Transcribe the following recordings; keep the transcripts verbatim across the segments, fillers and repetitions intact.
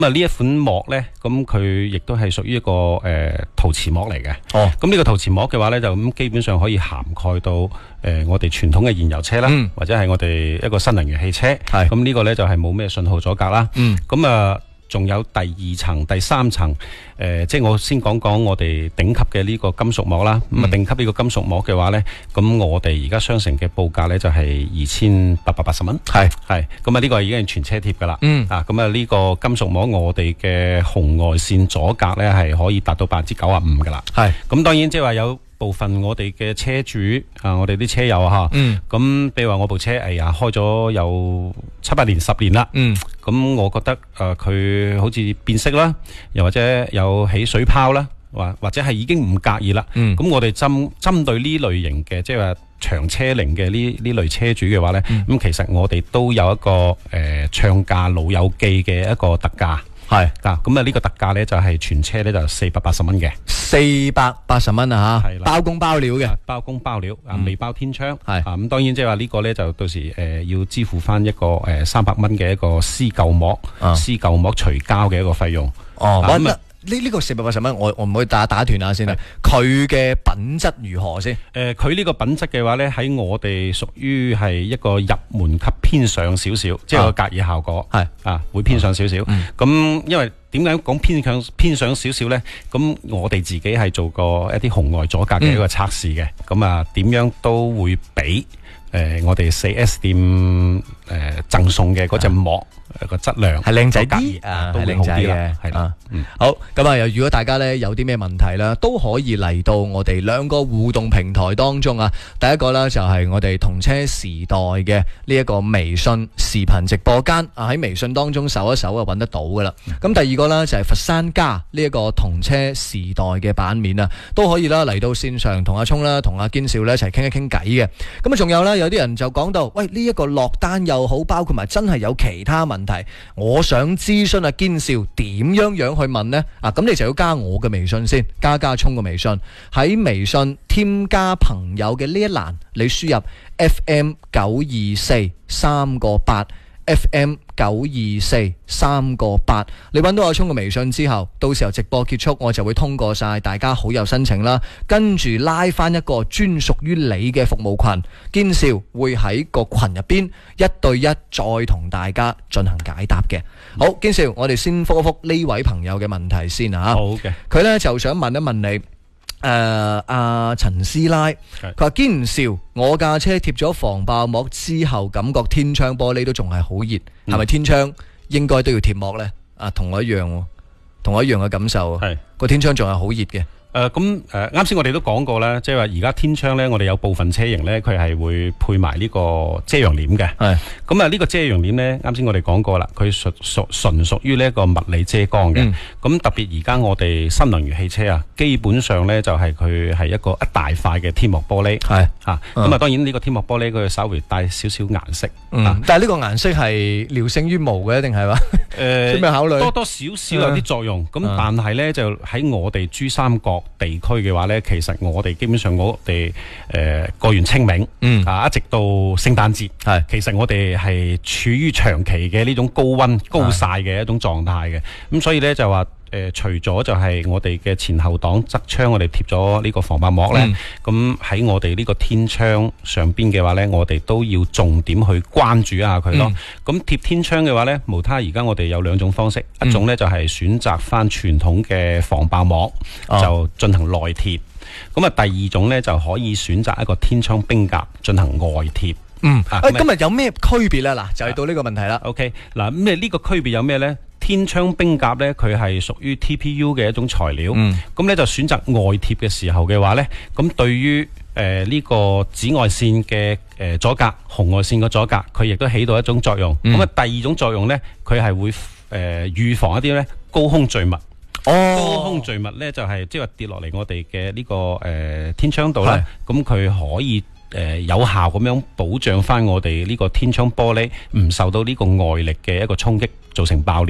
咁啊呢一款膜咧，咁佢亦都係屬於一個誒、呃、陶瓷膜嚟嘅。哦，咁呢個陶瓷膜嘅話咧，就咁基本上可以涵蓋到誒、呃、我哋傳統嘅燃油車啦，嗯、或者係我哋一個新能源汽車。係，咁呢個咧就係冇咩信號阻隔啦。嗯，咁啊。仲有第二層、第三層，誒、呃，即係我先講講我哋頂級嘅呢個金屬膜啦。咁啊、嗯，頂級呢個金屬膜嘅話咧，咁我哋而家商城嘅報價咧就係二千八百八十蚊。係係，咁啊呢個已經係全車貼噶啦。嗯，啊，咁啊呢個金屬膜我哋嘅紅外線阻隔咧係可以達到百分之九十五噶啦。係，咁當然即係話有部分我哋嘅車主啊，我哋啲車友嚇，嗯，咁譬如話我部車，哎呀開咗有七八年、十年啦，嗯，咁我覺得誒佢、呃、好似變色啦，又或者有起水泡啦，或或者係已經唔隔熱啦，嗯，咁我哋針針對呢類型嘅即係話長車齡嘅呢呢類車主嘅話咧，咁、嗯、其實我哋都有一個誒、呃、唱價老友記嘅一個特價。係嗱，咁啊呢個特價咧就係全車咧就四百八十蚊嘅，四百八十蚊啊吓，係啦，包工包料嘅，包工包料啊，未包天窗，係啊，咁當然即係話呢個咧就到時誒要支付翻一個誒三百蚊嘅一個施舊膜，施舊膜除膠嘅一個費用。哦，咁啊。呢呢個四百八十蚊，我我唔可以打打斷下先啦。佢嘅品質如何先？誒、呃，佢呢個品質嘅話咧，喺我哋屬於係一個入門級偏上少少，即係個隔熱效果係啊，啊，會偏上少少。咁、嗯、因為點解講偏向偏上少少咧？咁我哋自己係做過一啲紅外阻隔嘅一個測試嘅。咁、嗯、啊，點樣都會比誒、呃、我哋四 S 店誒贈送嘅嗰隻膜。個質量係靚仔啲啊，係靚仔嘅，係啦。嗯，好，咁啊，如果大家咧有啲咩問題咧，都可以嚟到我哋兩個互動平台當中啊。第一個咧就係我哋同車時代嘅呢一個微信視頻直播間啊，喺微信當中搜一搜就揾得到噶啦。咁、嗯、第二個咧就係佛山家呢一個同車時代嘅版面啊，都可以啦嚟到線上同阿聰啦、同阿堅少咧一齊傾一傾偈嘅。咁啊，仲有咧有啲人就講到，喂，呢、這、一個落單又好，包括埋真係有其他問題。問題，我想諮詢阿堅少點樣樣去問呢？啊，咁你就要加我嘅微信先，加加聰嘅微信，喺微信添加朋友嘅呢一欄，你輸入 F M 九二四三個八。F M 九二四三個八，你揾到阿聰嘅微信之後，到時候直播結束，我就會通過晒大家好友申請啦，跟住拉翻一個專屬於你嘅服務群，堅少會喺個群入邊一對一再同大家進行解答嘅。好，堅少，我哋先覆一覆呢位朋友嘅問題先啊。好嘅，佢呢就想問一問你。誒，阿陳師奶，佢話堅少，我架車貼咗防爆膜之後，感覺天窗玻璃都仲係好熱，係咪、嗯、天窗應該都要貼膜呢？啊，同我一樣，同我一樣嘅感受，係個天窗仲係好熱嘅。誒咁誒啱先我哋都講過啦，即係話而家天窗咧，我哋有部分車型咧，佢係會配埋呢個遮陽簾嘅。係咁啊，呢個遮陽簾咧，啱先我哋講過啦，佢屬屬純屬於呢一個物理遮光嘅。咁、嗯、特別而家我哋新能源汽車啊，基本上咧就係佢係一個一大塊嘅天幕玻璃。係嚇咁啊，當然呢個天幕玻璃佢稍微帶少少顏色。嗯啊、但係呢個顏色係聊勝於無嘅，定係話誒咩考慮？多多少少有啲作用。咁、嗯、但係咧就喺我哋珠三角地區嘅話咧，其實我哋基本上我哋誒過完清明，嗯啊，一直到聖誕節，係其實我哋係處於長期嘅呢種高溫高曬嘅一種狀態嘅，咁所以咧就話誒、呃，除咗就係我哋嘅前後擋側窗，我哋貼咗呢個防爆膜咧，咁喺、嗯、我哋呢個天窗上邊嘅話咧，我哋都要重點去關注一下佢咯。咁貼、嗯、天窗嘅話咧，無他而家我哋有兩種方式，嗯、一種咧就係選擇翻傳統嘅防爆膜，哦、就進行內貼。咁啊，第二種咧就可以選擇一個天窗冰甲進行外貼。嗯，啊，今日有咩區別咧？嗱，就係到呢個問題啦。OK，嗱，咩呢個區別有咩咧？天窗冰甲咧，佢係屬於 T P U 嘅一種材料。嗯，咁咧就選擇外貼嘅時候嘅話咧，咁對於誒呢個紫外線嘅誒阻隔、紅外線嘅阻隔，佢亦都起到一種作用。咁啊、嗯，第二種作用咧，佢係會誒預防一啲咧高空墜物。哦，高空墜物咧就係即係話跌落嚟我哋嘅呢個誒、呃、天窗度咧，咁佢是可以誒、呃、有效咁樣保障翻我哋呢個天窗玻璃唔受到呢個外力嘅一個衝擊造成爆裂嘅。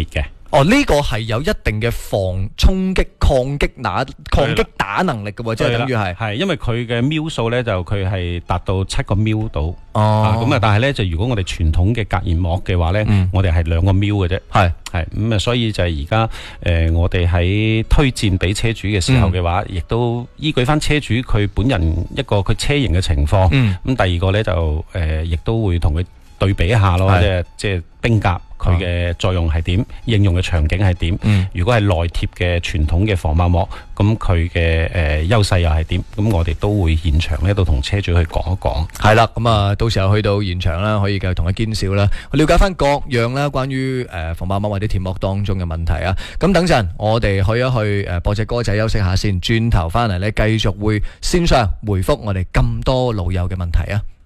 哦，呢、這個係有一定嘅防衝擊、抗擊打、抗擊打能力嘅喎，即係等於係係，因為佢嘅瞄數咧就佢係達到七個瞄度。 哦， 咁啊，但係咧就如果我哋傳統嘅隔熱膜嘅話咧，嗯、我哋係兩個瞄嘅啫。係係咁啊，所以就係而家誒，我哋喺推薦俾車主嘅時候嘅話，亦、嗯、都依據翻車主佢本人一個佢車型嘅情況。嗯，咁第二個咧就誒，亦、呃、都會同佢對比一下咯，即係即係冰格。佢嘅作用係點？應用嘅場景係點？嗯、如果係內貼嘅傳統嘅防爆膜，咁佢嘅誒優勢又係點？咁我哋都會現場咧，都同車主去講一講。 係啦，咁啊，到時候去到現場啦，可以繼續同佢堅少啦，了解翻各樣啦，關於誒防爆膜或者貼膜當中嘅問題啊。咁等陣，我哋去一去誒播隻歌仔休息下先，轉頭翻嚟咧，繼續會線上回覆我哋咁多老友嘅問題啊。